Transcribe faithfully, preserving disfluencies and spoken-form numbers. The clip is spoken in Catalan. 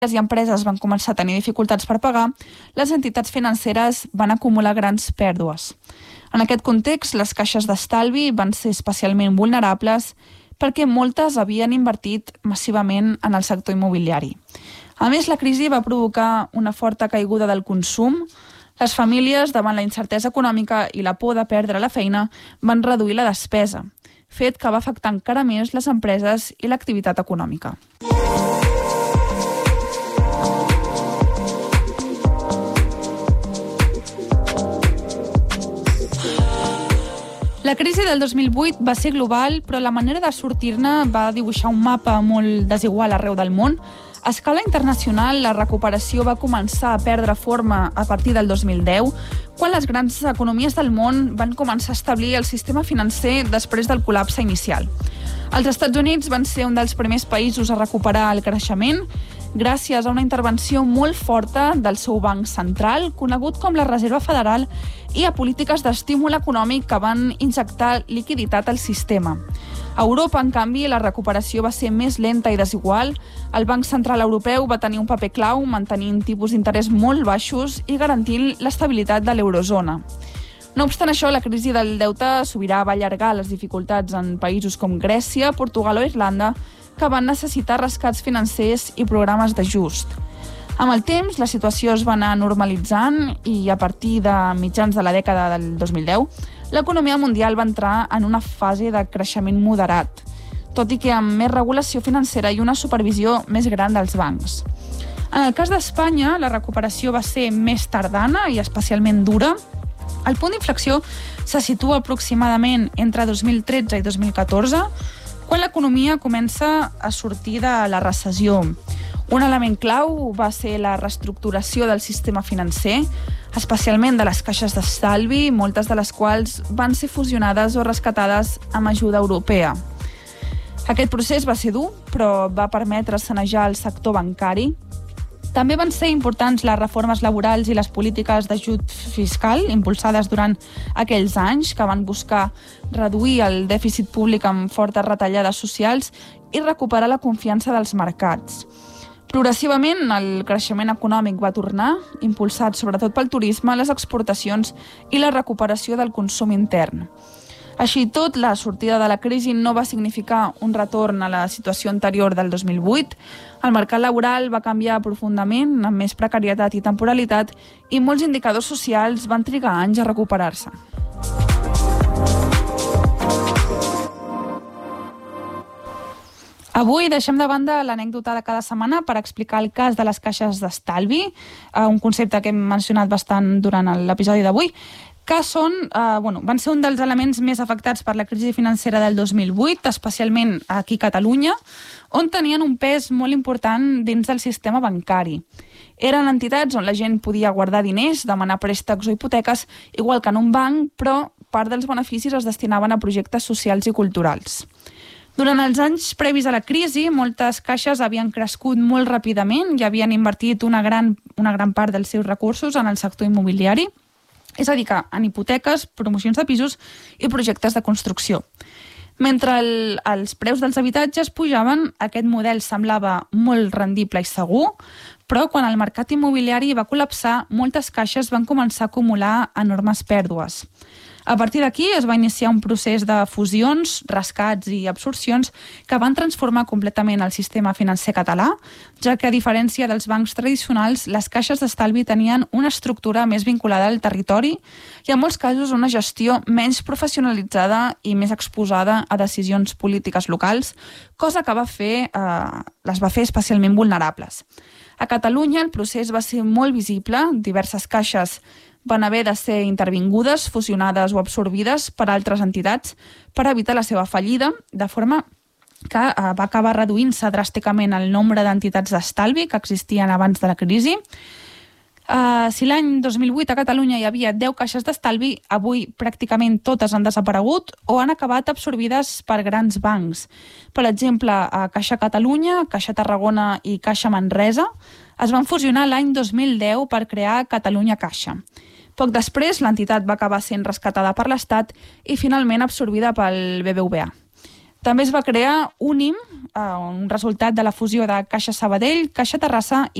i empreses van començar a tenir dificultats per pagar, les entitats financeres van acumular grans pèrdues. En aquest context, les caixes d'estalvi van ser especialment vulnerables perquè moltes havien invertit massivament en el sector immobiliari. A més, la crisi va provocar una forta caiguda del consum. Les famílies, davant la incertesa econòmica i la por de perdre la feina, van reduir la despesa, fet que va afectar encara més les empreses i l'activitat econòmica. La crisi del dos mil vuit va ser global, però la manera de sortir-ne va dibuixar un mapa molt desigual arreu del món. A escala internacional, la recuperació va començar a perdre forma a partir del dos mil deu, quan les grans economies del món van començar a establir el sistema financer després del col·lapse inicial. Els Estats Units van ser un dels primers països a recuperar el creixement, gràcies a una intervenció molt forta del seu banc central, conegut com la Reserva Federal, i a polítiques d'estímul econòmic que van injectar liquiditat al sistema. A Europa, en canvi, la recuperació va ser més lenta i desigual. El Banc Central Europeu va tenir un paper clau, mantenint tipus d'interès molt baixos i garantint l'estabilitat de l'eurozona. No obstant això, la crisi del deute sobirà va allargar les dificultats en països com Grècia, Portugal o Irlanda, que van necessitar rescats financers i programes d'ajust. Amb el temps, la situació es va anar normalitzant i a partir de mitjans de la dècada del dos mil deu, l'economia mundial va entrar en una fase de creixement moderat, tot i que amb més regulació financera i una supervisió més gran dels bancs. En el cas d'Espanya, la recuperació va ser més tardana i especialment dura. El punt d'inflexió se situa aproximadament entre dos mil tretze i dos mil catorze, quan l'economia comença a sortir de la recessió. Un element clau va ser la reestructuració del sistema financer, especialment de les caixes d'estalvi, moltes de les quals van ser fusionades o rescatades amb ajuda europea. Aquest procés va ser dur, però va permetre sanejar el sector bancari. També van ser importants les reformes laborals i les polítiques d'ajut fiscal impulsades durant aquells anys, que van buscar reduir el dèficit públic amb fortes retallades socials i recuperar la confiança dels mercats. Progressivament, el creixement econòmic va tornar, impulsat sobretot pel turisme, les exportacions i la recuperació del consum intern. Així i tot, la sortida de la crisi no va significar un retorn a la situació anterior del dos mil vuit. El mercat laboral va canviar profundament, amb més precarietat i temporalitat, i molts indicadors socials van trigar anys a recuperar-se. Avui deixem de banda l'anècdota de cada setmana per explicar el cas de les caixes d'estalvi, un concepte que hem mencionat bastant durant l'episodi d'avui, que són, eh, bueno, van ser un dels elements més afectats per la crisi financera del dos mil vuit, especialment aquí a Catalunya, on tenien un pes molt important dins del sistema bancari. Eren entitats on la gent podia guardar diners, demanar préstecs o hipoteques, igual que en un banc, però part dels beneficis es destinaven a projectes socials i culturals. Durant els anys previs a la crisi, moltes caixes havien crescut molt ràpidament i havien invertit una gran, una gran part dels seus recursos en el sector immobiliari, és a dir, que en hipoteques, promocions de pisos i projectes de construcció. Mentre el, els preus dels habitatges pujaven, aquest model semblava molt rendible i segur, però quan el mercat immobiliari va col·lapsar, moltes caixes van començar a acumular enormes pèrdues. A partir d'aquí es va iniciar un procés de fusions, rescats i absorcions que van transformar completament el sistema financer català, ja que a diferència dels bancs tradicionals, les caixes d'estalvi tenien una estructura més vinculada al territori i en molts casos una gestió menys professionalitzada i més exposada a decisions polítiques locals, cosa que va fer, eh, les va fer especialment vulnerables. A Catalunya el procés va ser molt visible, diverses caixes van haver de ser intervingudes, fusionades o absorbides per altres entitats per evitar la seva fallida, de forma que va acabar reduint-se dràsticament el nombre d'entitats d'estalvi que existien abans de la crisi. Uh, si l'any dos mil vuit a Catalunya hi havia deu caixes d'estalvi, avui pràcticament totes han desaparegut o han acabat absorbides per grans bancs. Per exemple, a Caixa Catalunya, Caixa Tarragona i Caixa Manresa es van fusionar l'any dos mil deu per crear Catalunya Caixa. Poc després, l'entitat va acabar sent rescatada per l'Estat i finalment absorbida pel B B V A. També es va crear Unim, eh, un resultat de la fusió de Caixa Sabadell, Caixa Terrassa